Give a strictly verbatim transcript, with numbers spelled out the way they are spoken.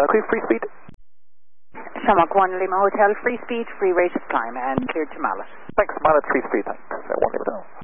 clear free speed. Shamrock one Lima Hotel, free speed, free rate of climb, and cleared to Mallet. Thanks, Mallet, free speed, thanks. Uh, one Lima Hotel.